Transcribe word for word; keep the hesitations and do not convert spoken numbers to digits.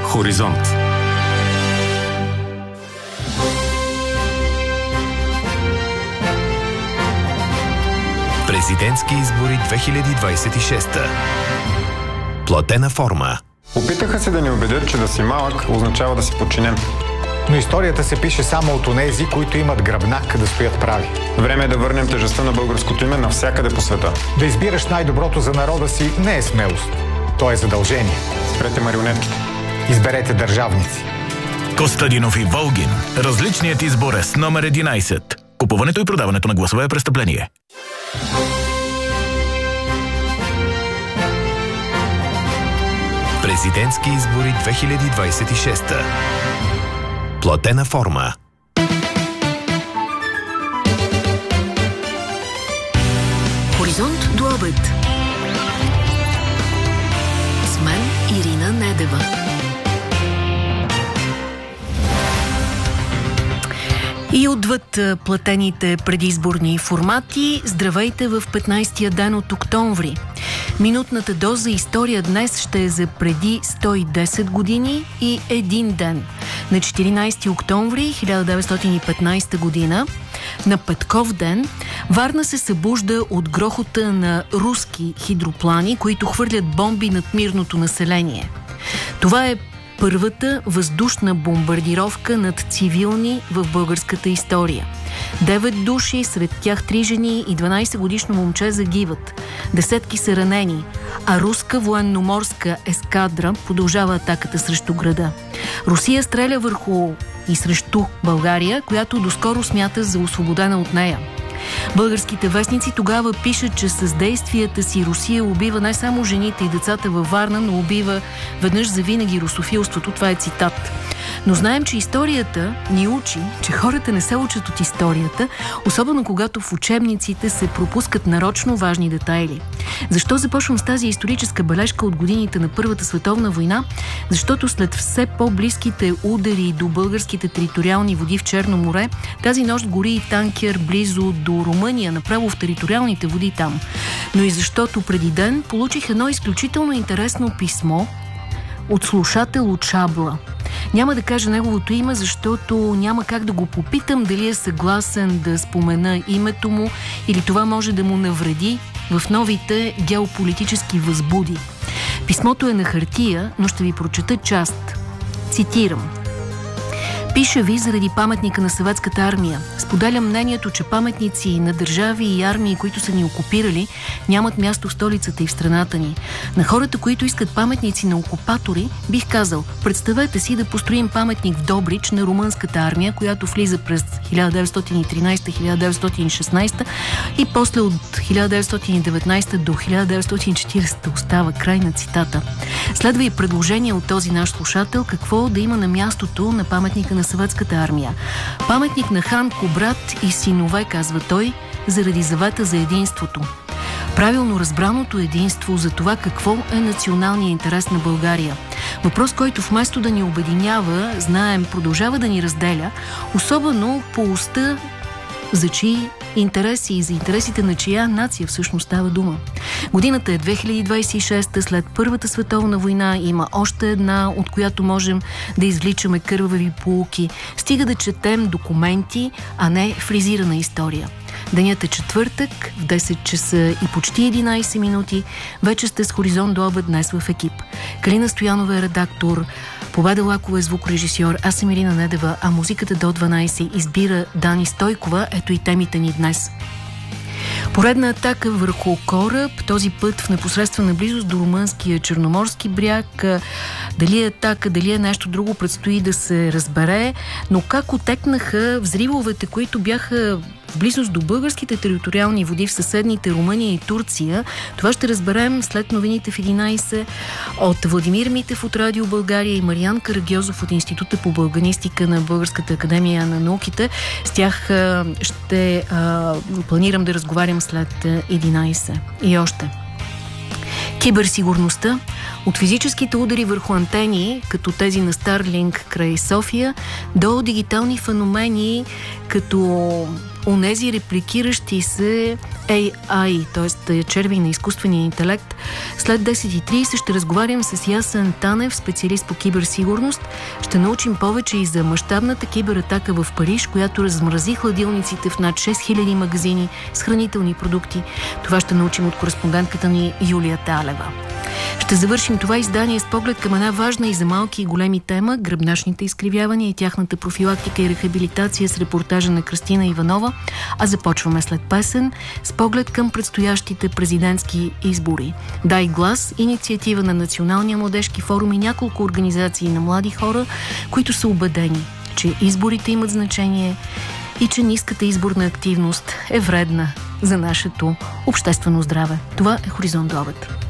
Хоризонт. Президентски избори две хиляди двадесет и шеста. Платена форма. Опитаха се да ни убедят, че да си малък означава да си подчинен. Но историята се пише само от онези, които имат гръбнак да стоят прави. Време е да върнем тежестта на българското име навсякъде по света. Да избираш най-доброто за народа си не е смелост. То е задължение. Спрете марионетките. Изберете държавници. Костадинов и Волгин. Различният избор е с номер единадесет. Купуването и продаването на гласове е престъпление. Президентски избори две хиляди двадесет и шеста. Платена форма. Хоризонт до обед. С мен Ирина Недева. И отвъд платените предизборни формати, здравейте в петнадесетия ден от октомври. Минутната доза история днес ще е за преди сто и десет години и един ден. На четиринадесети октомври хиляда деветстотин и петнадесета година, на Петков ден, Варна се събужда от грохота на руски хидроплани, които хвърлят бомби над мирното население. Това е първата въздушна бомбардировка над цивилни в българската история. Девет души, сред тях три жени и дванадесетгодишно момче загиват. Десетки са ранени, а руска военноморска ескадра продължава атаката срещу града. Русия стреля върху и срещу България, която доскоро смята за освободена от нея. Българските вестници тогава пишат, че с действията си Русия убива не само жените и децата във Варна, но убива веднъж завинаги русофилството. Това е цитат. Но знаем, че историята ни учи, че хората не се учат от историята, особено когато в учебниците се пропускат нарочно важни детайли. Защо започвам с тази историческа бележка от годините на Първата световна война? Защото след все по-близките удари до българските териториални води в Черно море, тази нощ гори и танкер близо до Румъния, направо в териториалните води там. Но и защото преди ден получих едно изключително интересно писмо от слушател от Шабла. Няма да кажа неговото име, защото няма как да го попитам дали е съгласен да спомена името му или това може да му навреди в новите геополитически възбуди. Писмото е на хартия, но ще ви прочета част. Цитирам. Пиша ви заради паметника на съветската армия. Споделям мнението, че паметници на държави и армии, които са ни окупирали, нямат място в столицата и в страната ни. На хората, които искат паметници на окупатори, бих казал, представете си да построим паметник в Добрич на румънската армия, която влиза през хиляда деветстотин и тринадесета до хиляда деветстотин и шестнадесета и после от хиляда деветстотин и деветнадесета до хиляда деветстотин и четиридесета остава. Край на цитата. Следва и предложение от този наш слушател какво да има на мястото на паметника на съветската армия. Паметник на хан Кубрат и синове, казва той, заради завета за единството. Правилно разбраното единство за това какво е националният интерес на България. Въпрос, който вместо да ни обединява, знаем, продължава да ни разделя, особено по уста за чии интереси и за интересите на чия нация всъщност става дума. Годината е две хиляди двадесет и шеста, след Първата световна война има още една, от която можем да извличаме кървави поуки. Стига да четем документи, а не фризирана история. Денят е четвъртък, в десет часа и почти единадесет минути. Вече сте с Хоризонт до обед, днес в екип. Калина Стоянова е редактор, Победа Лакова е звукорежисьор, аз съм Ирина Недева, а музиката до дванадесет избира Дани Стойкова. Ето и темите ни днес. Поредна атака върху кораб, този път в непосредствена близост до румънския черноморски бряг. Дали е атака, дали е нещо друго, предстои да се разбере. Но как отекнаха взривовете, които бяха в близост до българските териториални води в съседните Румъния и Турция, това ще разберем след новините в единадесет от Владимир Митев от Радио България и Мариан Карагьозов от Института по балганистика на Българската академия на науките. С тях ще а, планирам да разговарям след единадесет. И още. Киберсигурността, От физическите удари върху антени, като тези на Старлинг край София, до дигитални феномени, като онези репликиращи се Ей Ай, т.е. черви на изкуствения интелект. След десет и трийсет ще разговарям с Ясен Танев, специалист по киберсигурност. Ще научим повече и за мащабната кибератака в Париж, която размрази хладилниците в над шест хиляди магазини с хранителни продукти. Това ще научим от кореспондентката ни Юлия Талева. Ще завършим това издание с поглед към една важна и за малки и големи тема – гръбначните изкривявания и тяхната профилактика и рехабилитация с репортажа на Кристина Иванова. А започваме след песен с поглед към предстоящите президентски избори. Дай глас, инициатива на Националния младежки форум и няколко организации на млади хора, които са убедени, че изборите имат значение и че ниската изборна активност е вредна за нашето обществено здраве. Това е Хоризонт до обед.